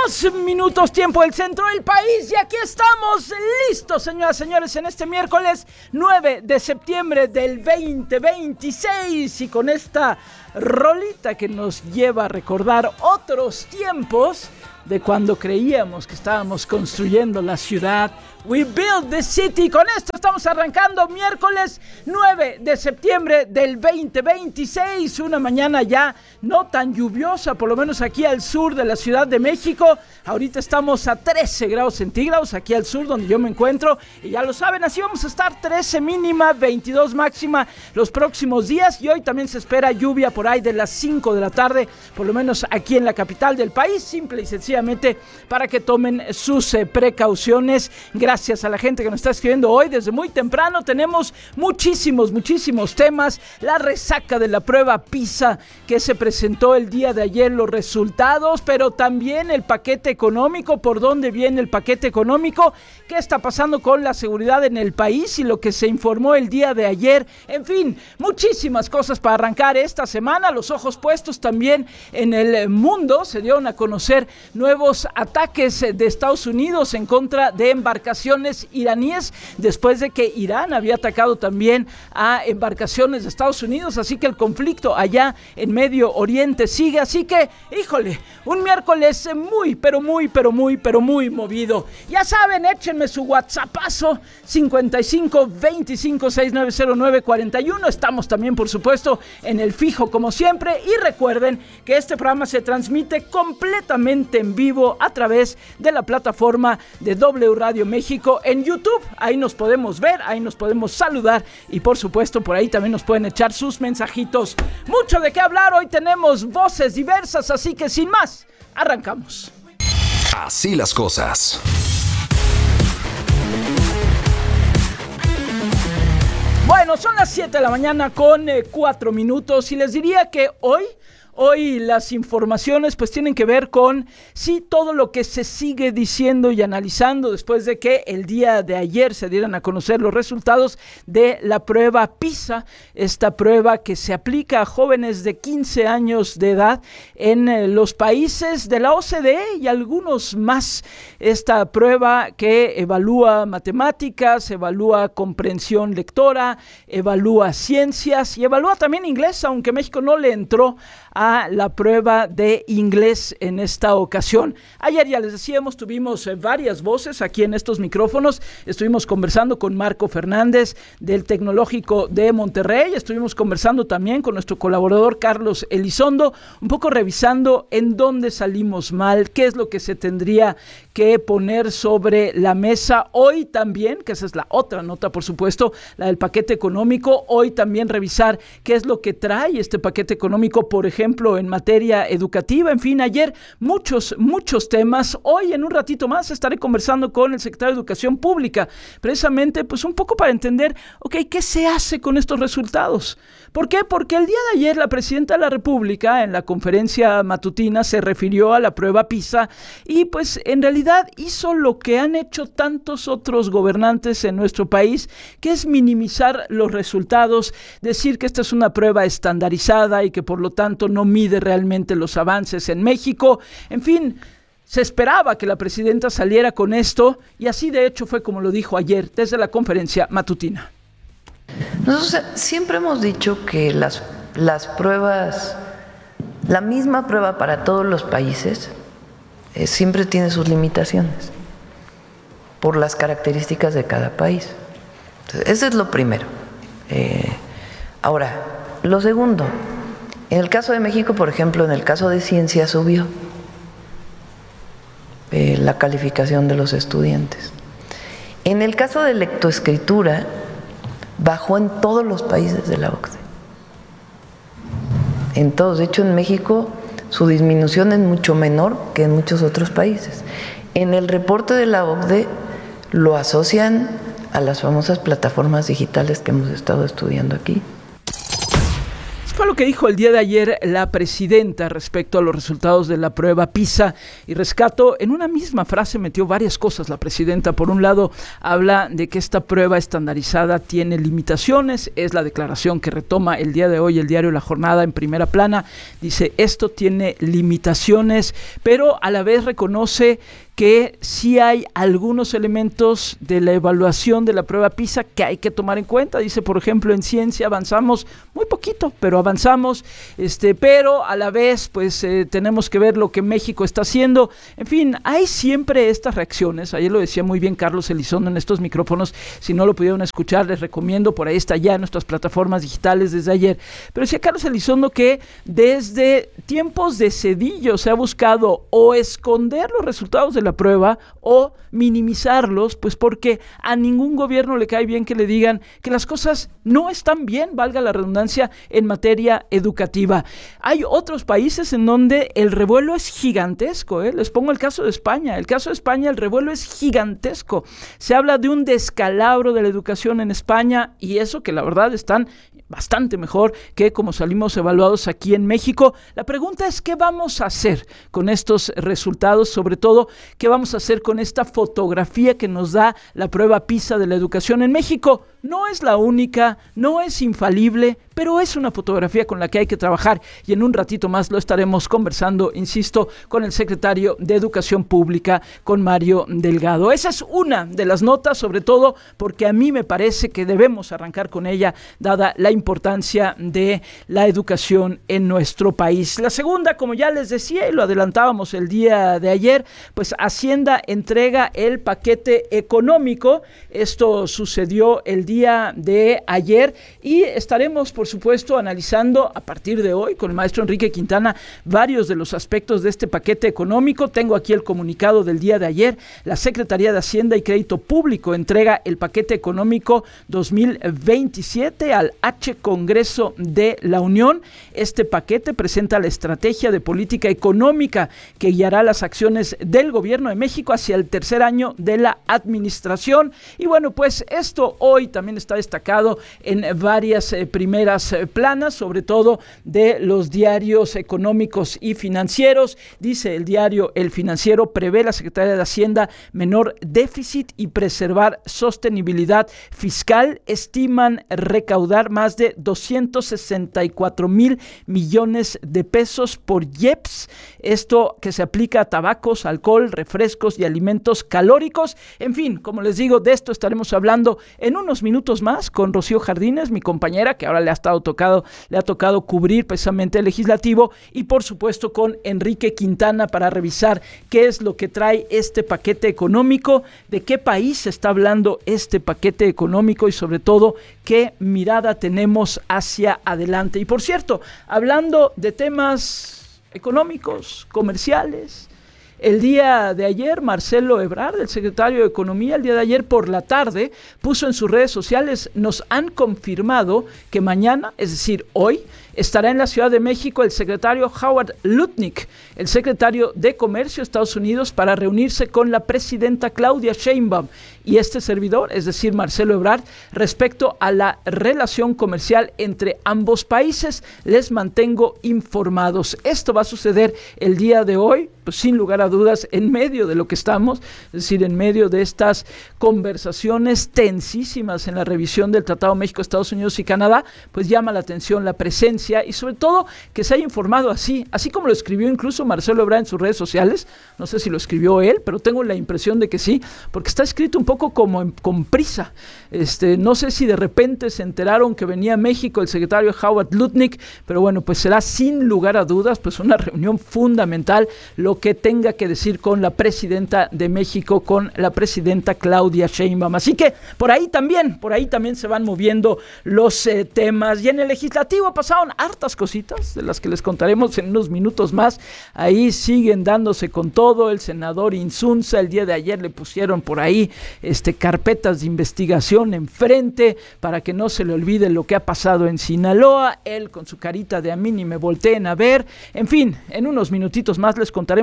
2 minutos, tiempo del centro del país, y aquí estamos listos, señoras y señores, en este miércoles 9 de septiembre del 2026, y con esta rolita que nos lleva a recordar otros tiempos de cuando creíamos que estábamos construyendo la ciudad. We build the city. Con esto estamos arrancando miércoles 9 de septiembre del 2026. Una mañana ya no tan lluviosa, por lo menos aquí al sur de la Ciudad de México. Ahorita estamos a 13 grados centígrados aquí al sur donde yo me encuentro. Y ya lo saben, así vamos a estar: 13 mínima, 22 máxima los próximos días. Y hoy también se espera lluvia por ahí de las 5 de la tarde, por lo menos aquí en la capital del país. Simple y sencillamente para que tomen sus precauciones. Gracias a la gente que nos está escribiendo hoy desde muy temprano. Tenemos muchísimos temas. La resaca de la prueba PISA que se presentó el día de ayer, los resultados, pero también el paquete económico. ¿Por dónde viene el paquete económico? ¿Qué está pasando con la seguridad en el país y lo que se informó el día de ayer? En fin, muchísimas cosas para arrancar esta semana. Los ojos puestos también en el mundo. Se dieron a conocer nuevos ataques de Estados Unidos en contra de embarcaciones iraníes, después de que Irán había atacado también a embarcaciones de Estados Unidos. Así que el conflicto allá en Medio Oriente sigue. Así que, híjole, un miércoles muy movido. Ya saben, échenme su WhatsAppazo 55 25 6909 41. Estamos también, por supuesto, en el fijo como siempre. Y recuerden que este programa se transmite completamente en vivo a través de la plataforma de W Radio México en YouTube. Ahí nos podemos ver, ahí nos podemos saludar y por supuesto por ahí también nos pueden echar sus mensajitos. Mucho de qué hablar, hoy tenemos voces diversas, así que sin más, arrancamos. Así las cosas. Bueno, son las 7 de la mañana con 4 minutos y les diría que Hoy las informaciones pues tienen que ver con todo lo que se sigue diciendo y analizando después de que el día de ayer se dieran a conocer los resultados de la prueba PISA, esta prueba que se aplica a jóvenes de 15 años de edad en los países de la OCDE y algunos más. Esta prueba que evalúa matemáticas, evalúa comprensión lectora, evalúa ciencias y evalúa también inglés, aunque México no le entró a la prueba de inglés en esta ocasión. Ayer ya les decíamos, tuvimos varias voces aquí en estos micrófonos. Estuvimos conversando con Marco Fernández del Tecnológico de Monterrey. Estuvimos conversando también con nuestro colaborador Carlos Elizondo, un poco revisando en dónde salimos mal, qué es lo que se tendría que poner sobre la mesa. Hoy también, que esa es la otra nota, por supuesto, la del paquete económico. Hoy también revisar qué es lo que trae este paquete económico, por ejemplo, en materia educativa. En fin, ayer muchos temas. Hoy en un ratito más estaré conversando con el secretario de Educación Pública, precisamente pues un poco para entender, ¿qué se hace con estos resultados? ¿Por qué? Porque el día de ayer la presidenta de la República en la conferencia matutina se refirió a la prueba PISA y pues en realidad hizo lo que han hecho tantos otros gobernantes en nuestro país, que es minimizar los resultados, decir que esta es una prueba estandarizada y que por lo tanto no mide realmente los avances en México. En fin, se esperaba que la presidenta saliera con esto y así de hecho fue como lo dijo ayer desde la conferencia matutina. Nosotros siempre hemos dicho que las pruebas, la misma prueba para todos los países, siempre tiene sus limitaciones por las características de cada país. Entonces, eso es lo primero. Ahora, lo segundo, en el caso de México, por ejemplo, en el caso de ciencia subió la calificación de los estudiantes. En el caso de lectoescritura, bajó en todos los países de la OCDE. En todos. De hecho, en México su disminución es mucho menor que en muchos otros países. En el reporte de la OCDE lo asocian a las famosas plataformas digitales que hemos estado estudiando aquí. fue lo que dijo el día de ayer la presidenta respecto a los resultados de la prueba PISA? Y rescato, en una misma frase metió varias cosas la presidenta. Por un lado, habla de que esta prueba estandarizada tiene limitaciones, es la declaración que retoma el día de hoy el diario La Jornada en primera plana. Dice, esto tiene limitaciones, pero a la vez reconoce que sí hay algunos elementos de la evaluación de la prueba PISA que hay que tomar en cuenta. Dice, por ejemplo, en ciencia avanzamos muy poquito, pero avanzamos, pero a la vez pues tenemos que ver lo que México está haciendo. En fin, hay siempre estas reacciones. Ayer lo decía muy bien Carlos Elizondo en estos micrófonos. Si no lo pudieron escuchar, les recomiendo, por ahí está ya en nuestras plataformas digitales desde ayer. Pero decía Carlos Elizondo que desde tiempos de Zedillo se ha buscado o esconder los resultados de la prueba o minimizarlos, pues porque a ningún gobierno le cae bien que le digan que las cosas no están bien, valga la redundancia, en materia educativa. Hay otros países en donde el revuelo es gigantesco, Les pongo el caso de España. El caso de España, el revuelo es gigantesco. Se habla de un descalabro de la educación en España, y eso que la verdad están bastante mejor que como salimos evaluados aquí en México. La pregunta es, ¿qué vamos a hacer con estos resultados? Sobre todo, ¿qué vamos a hacer con esta fotografía que nos da la prueba PISA de la educación en México? No es la única, no es infalible, pero es una fotografía con la que hay que trabajar, y en un ratito más lo estaremos conversando, insisto, con el secretario de Educación Pública, con Mario Delgado. Esa es una de las notas, sobre todo porque a mí me parece que debemos arrancar con ella, dada la importancia de la educación en nuestro país. La segunda, como ya les decía y lo adelantábamos el día de ayer, pues Hacienda entrega el paquete económico. Esto sucedió el día de ayer y estaremos, por supuesto, analizando a partir de hoy con el maestro Enrique Quintana varios de los aspectos de este paquete económico. Tengo aquí el comunicado del día de ayer. La Secretaría de Hacienda y Crédito Público entrega el paquete económico 2027 al Congreso de la Unión. Este paquete presenta la estrategia de política económica que guiará las acciones del gobierno de México hacia el tercer año de la administración. Y bueno, pues esto hoy también está destacado en varias primeras planas, sobre todo de los diarios económicos y financieros. Dice el diario El Financiero, prevé la Secretaría de Hacienda menor déficit y preservar sostenibilidad fiscal. Estiman recaudar más de 264,000 millones de pesos por IEPS. Esto que se aplica a tabacos, alcohol, refrescos y alimentos calóricos. En fin, como les digo, de esto estaremos hablando en unos minutos más con Rocío Jardines, mi compañera, que ahora le ha tocado cubrir precisamente el legislativo, y por supuesto con Enrique Quintana para revisar qué es lo que trae este paquete económico, de qué país está hablando este paquete económico y sobre todo qué mirada tenemos hacia adelante. Y por cierto, hablando de temas económicos, comerciales, el día de ayer, Marcelo Ebrard, el secretario de Economía, el día de ayer por la tarde, puso en sus redes sociales: nos han confirmado que mañana, es decir, hoy, estará en la Ciudad de México el secretario Howard Lutnick, el secretario de Comercio de Estados Unidos, para reunirse con la presidenta Claudia Sheinbaum y este servidor, es decir, Marcelo Ebrard, respecto a la relación comercial entre ambos países. Les mantengo informados. Esto va a suceder el día de hoy, pues sin lugar a dudas, en medio de lo que estamos, es decir, en medio de estas conversaciones tensísimas en la revisión del Tratado México, Estados Unidos y Canadá. Pues llama la atención la presencia y sobre todo que se haya informado así como lo escribió incluso Marcelo Ebrard en sus redes sociales. No sé si lo escribió él, pero tengo la impresión de que sí, porque está escrito un poco como con prisa. No sé si de repente se enteraron que venía a México el secretario Howard Lutnick, pero bueno, pues será sin lugar a dudas pues una reunión fundamental, lo que tenga que decir con la presidenta de México, con la presidenta Claudia Sheinbaum. Así que por ahí también se van moviendo los temas. Y en el legislativo pasaron hartas cositas, de las que les contaremos en unos minutos más. Ahí siguen dándose con todo. El senador Insunza, el día de ayer le pusieron por ahí carpetas de investigación enfrente para que no se le olvide lo que ha pasado en Sinaloa. Él con su carita de a mí ni me volteen a ver. En fin, en unos minutitos más les contaremos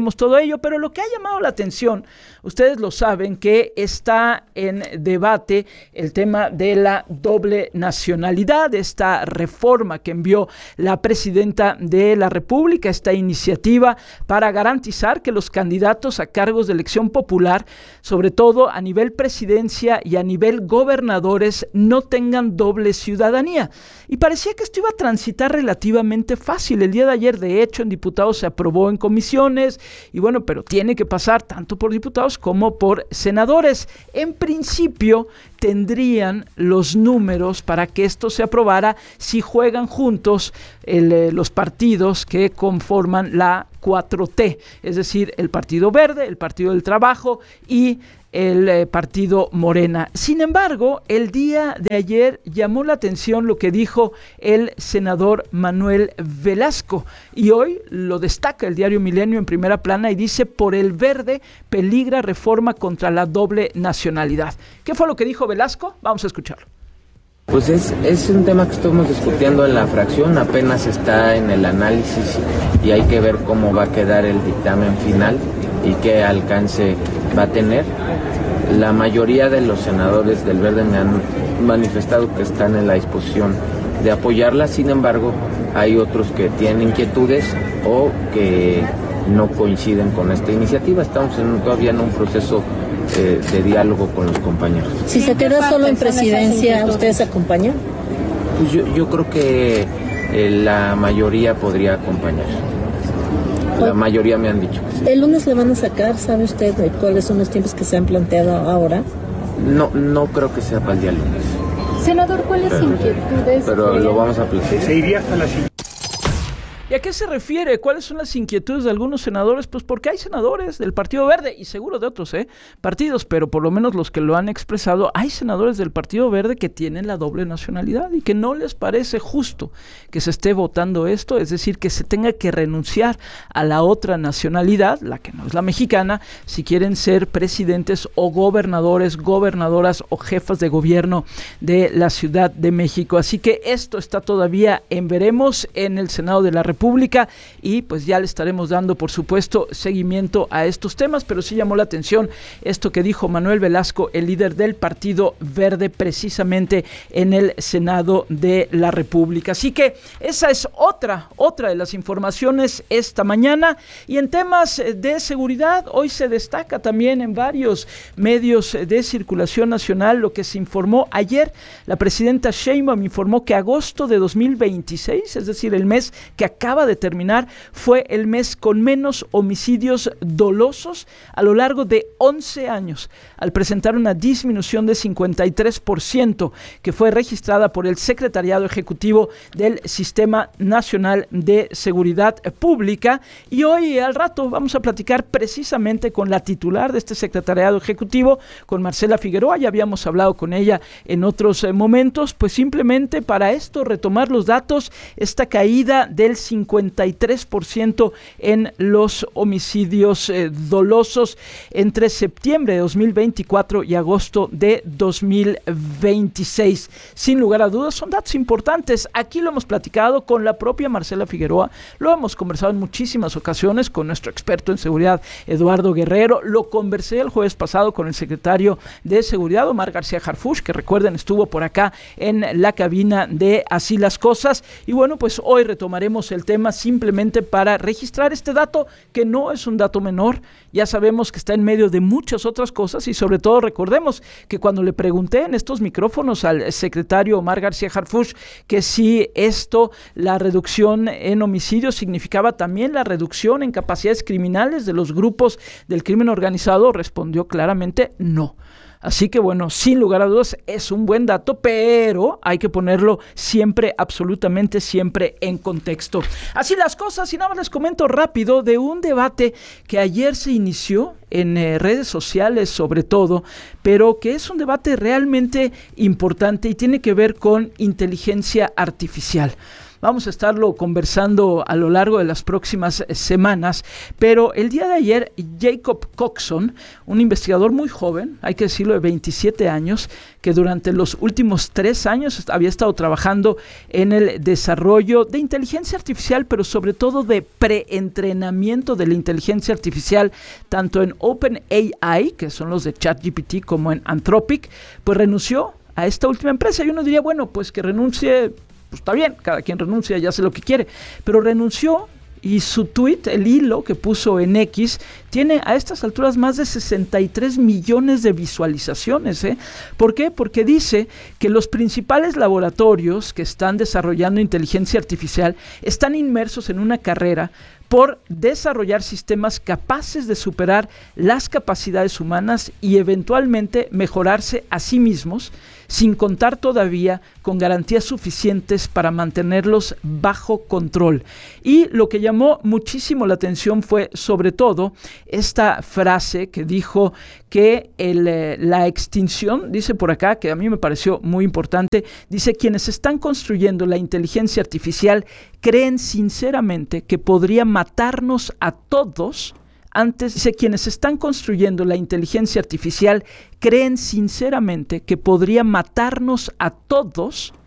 platicaremos todo ello, pero lo que ha llamado la atención, ustedes lo saben, que está en debate el tema de la doble nacionalidad, esta reforma que envió la presidenta de la República, esta iniciativa para garantizar que los candidatos a cargos de elección popular, sobre todo a nivel presidencia y a nivel gobernadores, no tengan doble ciudadanía. Y parecía que esto iba a transitar relativamente fácil. El día de ayer, de hecho, en diputados se aprobó en comisiones, y bueno, pero tiene que pasar tanto por diputados como por senadores. En principio, tendrían los números para que esto se aprobara si juegan juntos los partidos que conforman la 4T, es decir, el Partido Verde, el Partido del Trabajo y el partido Morena. Sin embargo, el día de ayer llamó la atención lo que dijo el senador Manuel Velasco, y hoy lo destaca el diario Milenio en primera plana y dice: por el verde peligra reforma contra la doble nacionalidad. ¿Qué fue lo que dijo Velasco? Vamos a escucharlo. Pues es un tema que estamos discutiendo en la fracción, apenas está en el análisis y hay que ver cómo va a quedar el dictamen final y qué alcance va a tener. La mayoría de los senadores del Verde me han manifestado que están en la disposición de apoyarla, sin embargo, hay otros que tienen inquietudes o que no coinciden con esta iniciativa. Estamos todavía en un proceso de diálogo con los compañeros. Si se queda solo en presidencia, ¿ustedes acompañan? Pues yo creo que la mayoría podría acompañar. La mayoría me han dicho que sí. ¿El lunes le van a sacar? ¿Sabe usted cuáles son los tiempos que se han planteado ahora? No creo que sea para el día lunes. Senador, ¿cuáles inquietudes? Pero lo vamos a plantear. Se iría hasta la ¿Y a qué se refiere? ¿Cuáles son las inquietudes de algunos senadores? Pues porque hay senadores del Partido Verde y seguro de otros partidos, pero por lo menos los que lo han expresado, hay senadores del Partido Verde que tienen la doble nacionalidad y que no les parece justo que se esté votando esto, es decir, que se tenga que renunciar a la otra nacionalidad, la que no es la mexicana, si quieren ser presidentes o gobernadores, gobernadoras o jefas de gobierno de la Ciudad de México. Así que esto está todavía en veremos en el Senado de la República, y pues ya le estaremos dando, por supuesto, seguimiento a estos temas, pero sí llamó la atención esto que dijo Manuel Velasco, el líder del Partido Verde, precisamente en el Senado de la República. Así que esa es otra de las informaciones esta mañana. Y en temas de seguridad, hoy se destaca también en varios medios de circulación nacional lo que se informó ayer. La presidenta Sheinbaum informó que agosto de 2026, es decir, el mes que acaba de terminar, fue el mes con menos homicidios dolosos a lo largo de 11 años, al presentar una disminución de 53% que fue registrada por el Secretariado Ejecutivo del Sistema Nacional de Seguridad Pública. Y hoy al rato vamos a platicar precisamente con la titular de este Secretariado Ejecutivo, con Marcela Figueroa. Ya habíamos hablado con ella en otros momentos, pues simplemente para esto, retomar los datos, esta caída del 53% en los homicidios dolosos entre septiembre de 2024 y agosto de 2026. Sin lugar a dudas, son datos importantes. Aquí lo hemos platicado con la propia Marcela Figueroa, lo hemos conversado en muchísimas ocasiones con nuestro experto en seguridad, Eduardo Guerrero, lo conversé el jueves pasado con el secretario de Seguridad, Omar García Harfuch, que recuerden estuvo por acá en la cabina de Así las Cosas. Y bueno, pues hoy retomaremos el tema simplemente para registrar este dato, que no es un dato menor. Ya sabemos que está en medio de muchas otras cosas, y sobre todo recordemos que cuando le pregunté en estos micrófonos al secretario Omar García Harfuch que si esto, la reducción en homicidios, significaba también la reducción en capacidades criminales de los grupos del crimen organizado, respondió claramente no. Así que bueno, sin lugar a dudas es un buen dato, pero hay que ponerlo siempre, absolutamente siempre en contexto. Así las cosas, y nada más les comento rápido de un debate que ayer se inició en redes sociales sobre todo, pero que es un debate realmente importante y tiene que ver con inteligencia artificial. Vamos a estarlo conversando a lo largo de las próximas semanas, pero el día de ayer Jacob Coxon, un investigador muy joven, hay que decirlo, de 27 años, que durante los últimos 3 años había estado trabajando en el desarrollo de inteligencia artificial, pero sobre todo de preentrenamiento de la inteligencia artificial, tanto en OpenAI, que son los de ChatGPT, como en Anthropic, pues renunció a esta última empresa. Y uno diría, bueno, pues que renuncie, pues está bien, cada quien renuncia y hace lo que quiere, pero renunció. Y su tweet, el hilo que puso en X, tiene a estas alturas más de 63 millones de visualizaciones. ¿Por qué? Porque dice que los principales laboratorios que están desarrollando inteligencia artificial están inmersos en una carrera por desarrollar sistemas capaces de superar las capacidades humanas y eventualmente mejorarse a sí mismos, sin contar todavía con garantías suficientes para mantenerlos bajo control. Y lo que llamó muchísimo la atención fue sobre todo esta frase que dijo que la extinción, dice por acá, que a mí me pareció muy importante, dice: quienes están construyendo la inteligencia artificial creen sinceramente que podría matarnos a todos antes. Dice: quienes están construyendo la inteligencia artificial creen sinceramente que podría matarnos a todos